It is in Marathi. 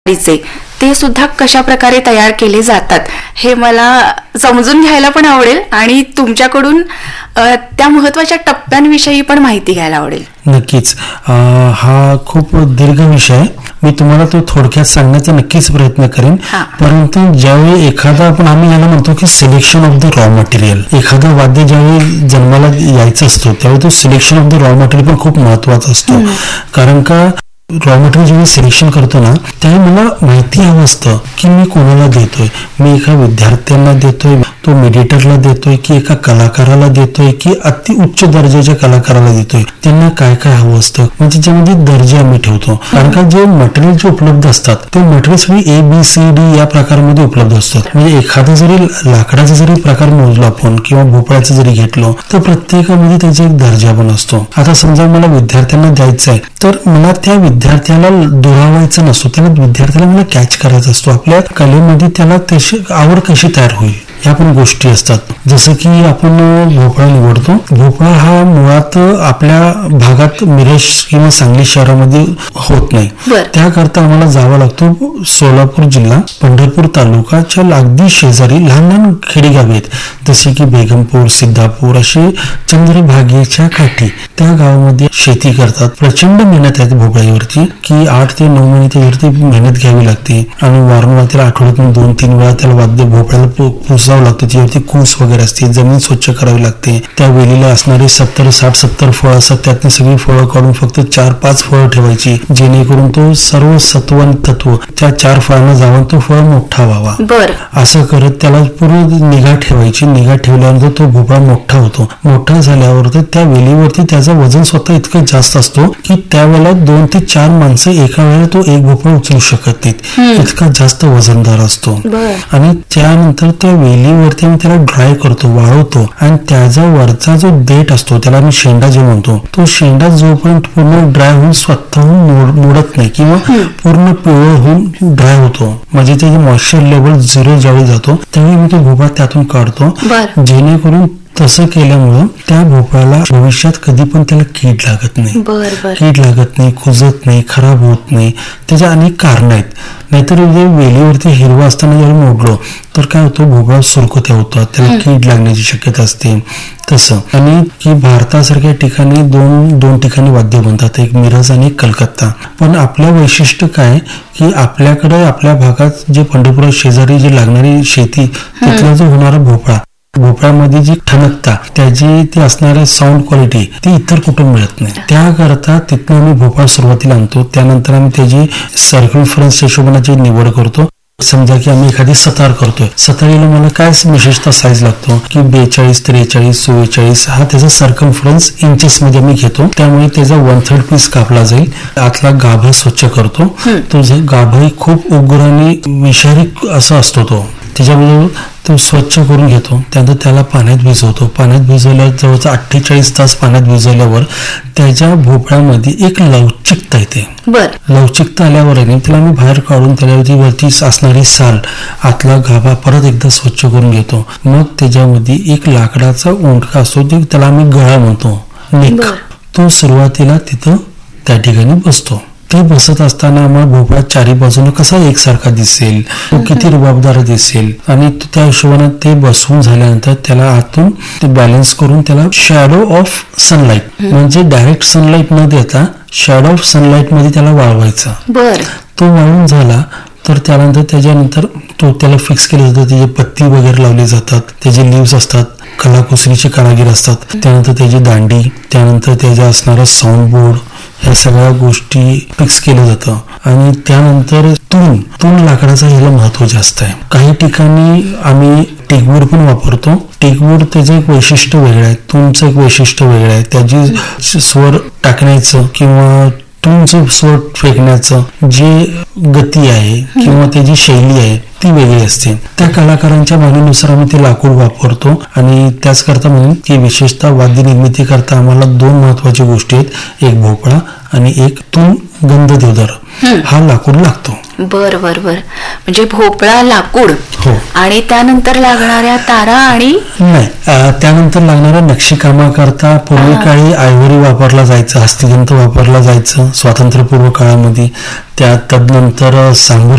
ते सुद्धा कशा प्रकारे तयार केले जातात हे मला समजून घ्यायला पण आवडेल आणि तुमच्याकडून त्या महत्वाच्या टप्प्यांविषयी पण माहिती घ्यायला आवडेल. नक्कीच. हा खूप दीर्घ विषय आहे. मी तुम्हाला तो थोडक्यात सांगण्याचा नक्कीच प्रयत्न करेन. परंतु ज्यावेळी आम्ही याला म्हणतो की selection of the raw material, एखादं वाद्य ज्यावेळी जन्माला यायचं असतो त्यावेळी तो selection of the raw material पण खूप महत्वाचा असतो. कारण का रॉ मटेरियल जेव्हा सिलेक्शन करतो ना त्यावेळी मला माहिती हवं असतं की मी कोणाला देतोय. मी एका विद्यार्थ्यांना देतोय, तो मेडिटेटरला देतोय की एका कलाकाराला देतोय की अति उच्च दर्जाच्या कलाकाराला देतोय. त्यांना काय काय हवं असतं म्हणजे ज्यामध्ये दर्जा आम्ही ठेवतो. कारण का जे मटेरियल जे उपलब्ध असतात ते मटेरियल सगळी ABCD या प्रकारामध्ये उपलब्ध असतात. म्हणजे एखादा जरी लाकडाचा जरी प्रकार मोजला आपण किंवा भोपळ्याचं जरी घेतलो तर प्रत्येकामध्ये त्याचा एक दर्जा पण असतो. आता समजा मला विद्यार्थ्यांना द्यायचं आहे तर मला त्या विद्यार्थ्याला दुरावायचं नसतो, त्याला विद्यार्थ्याला मला कॅच करायचा असतो. आपल्या कलेमध्ये त्याला त्याची आवड कशी तयार होईल या पण गोष्टी असतात. जसं की आपण भोपळा निवडतो. भोपळा हा मुळात आपल्या भागात मिरज किंवा सांगली शहरामध्ये होत नाही. त्याकरता आम्हाला जावं लागतो सोलापूर जिल्हा पंढरपूर तालुकाच्या अगदी शेजारी लहान लहान खेडेगावे आहेत जसे की बेगमपूर, सिद्धापूर असे चंद्रभागेच्या काठी त्या गावामध्ये शेती करतात. प्रचंड मेहनत आहे भोपळ्यावरती की 8 ते 9 महिने त्यावरती मेहनत घ्यावी लागते आणि वारंवार त्याला आठवड्यातून 2-3 वेळा त्याला वाद्य भोपळ्याला पुसावं लागतं. त्यावरती कूस वगैरे असते, जमीन स्वच्छ करावी लागते. त्या वेलीला असणारे 70-60-70 फळं असतात, त्यातली सगळी फळं काढून फक्त 4-5 फळं ठेवायची जेणेकरून तो सर्व सत्व आणि तत्व त्या 4 फळांना जाऊन तो फळ मोठा व्हावा. असं करत त्याला पूर्ण निगा ठेवायची. निगा ठेवल्यानंतर तो भोपळा मोठा होतो. मोठा झाल्यावर त्या वेलीवरती त्याचं वजन स्वतः इतकं जास्त असतो की त्यावेळेला 2 ते 4 माणसं एका वेळेला तो एक भोपळा उचलू शकत नाहीत, इतका जास्त वजनदार असतो. आणि त्यानंतर त्या वेलीवरती आम्ही त्याला ड्राय करतो, वाळवतो आणि त्याचा वरचा जो देठ असतो त्याला आम्ही शेंडा जे म्हणतो तो शेंडा जोपर्यंत पूर्ण ड्राय होऊन स्वतःहून मोडत नाही किंवा पूर्ण पिवळ होऊन ड्राय होतो म्हणजे त्याचे मॉइश्चर लेवल 0 ज्यावेळी जातो त्यावेळी आम्ही तो भोपळा त्यातून काढतो. जेणेकरून तसं केल्यामुळं त्या भोपळ्याला भविष्यात कधी पण त्याला कीड लागत नाही. कीड लागत नाही, कुजत नाही, खराब होत नाही. त्याच्या अनेक कारण आहेत. नाहीतर वेलीवरती हिरवा असताना जर मोडलो तर काय होतं भोपळा सुरकुत्या होतात, त्याला कीड लागण्याची शक्यता असते. तसं आणि की भारतासारख्या ठिकाणी दोन ठिकाणी वाद्य बनतात, एक मिरज आणि एक कलकत्ता. पण आपलं वैशिष्ट्य काय की आपल्याकडे आपल्या भागात जे पंढरपूर शेजारी जी लागणारी शेती तिथला जो होणारा भोपळ्यामध्ये जी ठणकता त्याची ती असणारी साऊंड क्वालिटी ती इतर कुठून मिळत नाही. त्याकरता तिथनं आम्ही भोपळा सुरुवातीला आणतो. त्यानंतर आम्ही त्याची सर्कम्फरन्स हिशोबाची निवड करतो. समजा की आम्ही एखादी सतार करतोय, सतारीला मला काय विशेषतः साईज लागतो की 42, 43, 44 हा त्याचा सर्कम्फरन्स इंचेस मध्ये आम्ही घेतो. त्यामुळे त्याचा 1/3 पीस कापला जाईल. आतला गाभा स्वच्छ करतो. तो गाभाही खूप उग्र आणि विषारी असा असतो तो. त्याच्यामुळे तो स्वच्छ करून घेतो. त्यानंतर त्याला पाण्यात भिजवतो. पाण्यात भिजवल्यावर जवळजवळ 48 तास पाण्यात भिजवल्यावर त्याच्या भोपळ्यामध्ये एक लवचिकता येते. लवचिकता आल्यावर त्याला आम्ही बाहेर काढून त्याच्यावरती वरती असणारी साल आतला गाभा परत एकदा स्वच्छ करून घेतो. मग त्याच्यामध्ये एक लाकडाचा ओंडका असतो त्याला आम्ही गळा म्हणतो, नेक. तो सुरुवातीला तिथं त्या ठिकाणी बसतो. ते बसत असताना आम्हाला भोपळा चारी बाजूने कसा एकसारखा दिसेल, तो किती रुबाबदार दिसेल आणि त्या हिशोबाने ते बसवून झाल्यानंतर त्याला आतून ते बॅलन्स करून त्याला शॅडो ऑफ सनलाइट म्हणजे डायरेक्ट सनलाइट न देता शॅडो ऑफ सनलाइट मध्ये त्याला वाळवायचा. तो वाळून झाला तर त्याच्यानंतर तो त्याला फिक्स केलं जातं. त्याची पत्ती वगैरे लावली जातात, त्याचे लिव्स असतात, कलाकुसरीचे कारागीर असतात. त्यानंतर त्याची दांडी, त्यानंतर त्याच्या असणारा साऊंड बोर्ड ह्या सगळ्या गोष्टी फिक्स केलं जातं. आणि त्यानंतर तून लाकडाचं ह्याला महत्व जास्त आहे. काही ठिकाणी आम्ही टेकवूड पण वापरतो. टेकवूड त्याचं एक वैशिष्ट्य वेगळं आहे, तूनचं एक वैशिष्ट्य वेगळं आहे. त्याची स्वर टाकण्याचं किंवा तूनचं स्वर फेकण्याचं जे गती आहे किंवा त्याची शैली आहे ती वेगळी असते. त्या कलाकारांच्या मागणीनुसार आम्ही ते लाकूड वापरतो. आणि त्याच करता म्हणून की विशेषतः वाद्य निर्मिती करता आम्हाला 2 महत्वाच्या गोष्टी आहेत, एक भोपळा आणि एक तून गंध देवदार हा लाकूड लागतो. बर म्हणजे भोपळा, लाकूड आणि त्यानंतर लागणाऱ्या तारा आणि नाही त्यानंतर लागणाऱ्या नक्षीकामाकरता पूर्वी काळी आयव्हरी वापरला जायचं, हस्तिदंत वापरला जायचं स्वातंत्र्यपूर्व काळामध्ये. त्या तदनंतर सांबर